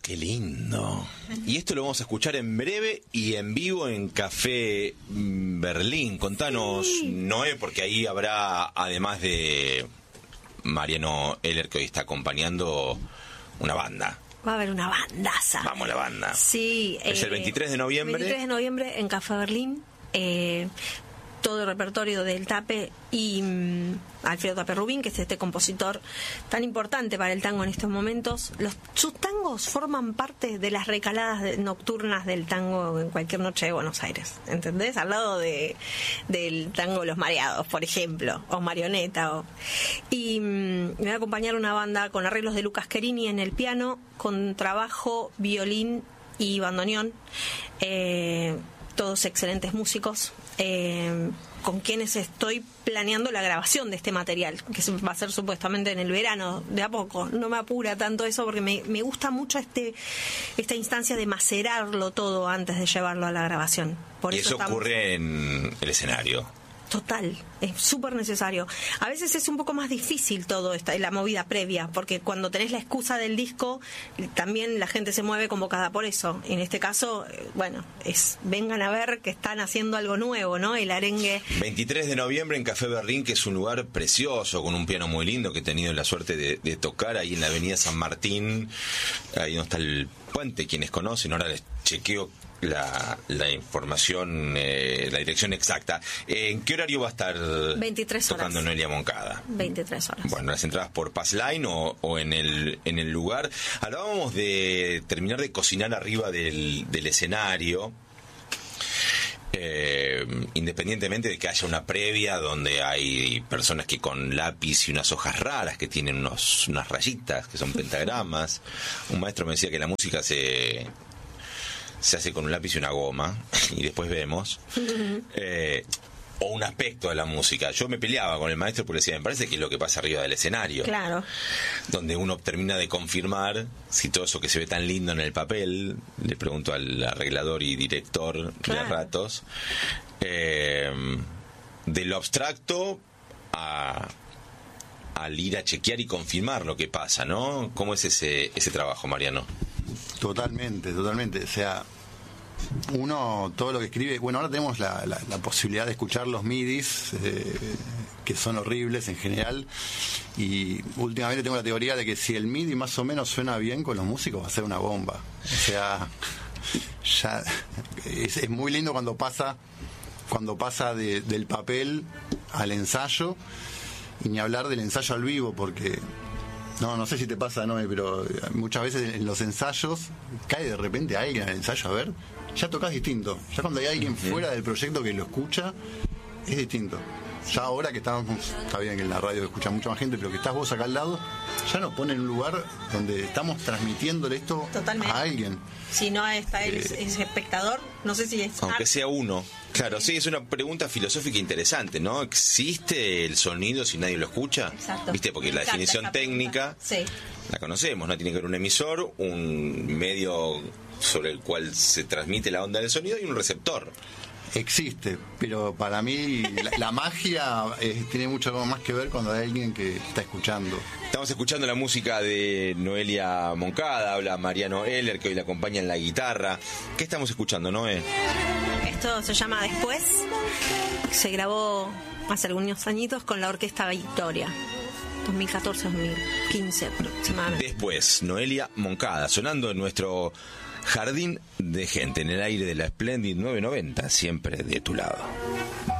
qué lindo. Y esto lo vamos a escuchar en breve y en vivo en Café Berlín. Contanos, Noé, porque ahí habrá, además de Mariano Heller, que hoy está acompañando, una banda. Va a haber una bandaza. Vamos, la banda. Sí. Es el 23 de noviembre. 23 de noviembre en Café Berlín. Todo el repertorio del Tape y Alfredo Tape Rubín, que es este compositor tan importante para el tango en estos momentos. Sus tangos forman parte de las recaladas nocturnas del tango en cualquier noche de Buenos Aires, ¿entendés? Al lado del tango Los Mareados, por ejemplo, o Marioneta. Y me va a acompañar una banda con arreglos de Lucas Querini en el piano, con trabajo, violín y bandoneón. Todos excelentes músicos, con quienes estoy planeando la grabación de este material, que va a ser supuestamente en el verano, de a poco. No me apura tanto eso porque me gusta mucho esta instancia de macerarlo todo antes de llevarlo a la grabación. Y eso ocurre en el escenario. Total, es súper necesario. A veces es un poco más difícil todo la movida previa, porque cuando tenés la excusa del disco, también la gente se mueve convocada por eso. En este caso, bueno, vengan a ver que están haciendo algo nuevo, ¿no? El arengue. 23 de noviembre en Café Berlín, que es un lugar precioso, con un piano muy lindo, que he tenido la suerte de tocar ahí en la avenida San Martín, ahí donde está el puente, quienes conocen, ahora les chequeo la información, la dirección exacta. ¿En qué horario va a estar 23 tocando horas. Noelia Moncada? 23 horas. Bueno, las entradas por Passline o en el lugar. Hablábamos de terminar de cocinar arriba del escenario, independientemente de que haya una previa donde hay personas que con lápiz y unas hojas raras que tienen unas rayitas que son pentagramas. Un maestro me decía que la música se hace con un lápiz y una goma y después vemos, o un aspecto de la música. Yo me peleaba con el maestro porque decía, me parece que es lo que pasa arriba del escenario, claro, donde uno termina de confirmar si todo eso que se ve tan lindo en el papel, le pregunto al arreglador y director, claro, de ratos, de lo abstracto al ir a chequear y confirmar lo que pasa, ¿no? ¿Cómo es ese trabajo, Mariano? Totalmente. O sea, uno, todo lo que escribe... Bueno, ahora tenemos la posibilidad de escuchar los midis, que son horribles en general, y últimamente tengo la teoría de que si el midi más o menos suena bien con los músicos, va a ser una bomba. O sea, ya es muy lindo cuando pasa del papel al ensayo, y ni hablar del ensayo al vivo, porque... No sé si te pasa, no, pero muchas veces en los ensayos cae de repente alguien al ensayo, a ver, ya tocas distinto. Ya cuando hay alguien fuera del proyecto que lo escucha, es distinto. Ya ahora que está bien que en la radio escucha mucha más gente, pero que estás vos acá al lado, ya nos pone en un lugar donde estamos transmitiéndole esto a alguien. Si no está ese espectador, no sé si es... Aunque sea uno. Claro, sí, es una pregunta filosófica interesante, ¿no? ¿Existe el sonido si nadie lo escucha? Exacto. ¿Viste? Porque la definición técnica la conocemos, ¿no? Tiene que haber un emisor, un medio sobre el cual se transmite la onda del sonido y un receptor. Existe, pero para mí la magia tiene mucho más que ver cuando hay alguien que está escuchando. Estamos escuchando la música de Noelia Moncada, habla Mariano Heller, que hoy la acompaña en la guitarra. ¿Qué estamos escuchando, Noé? Esto se llama Después, se grabó hace algunos añitos con la Orquesta Victoria, 2014-2015 aproximadamente. Después, Noelia Moncada, sonando en nuestro jardín de gente, en el aire de la Splendid 990, siempre de tu lado.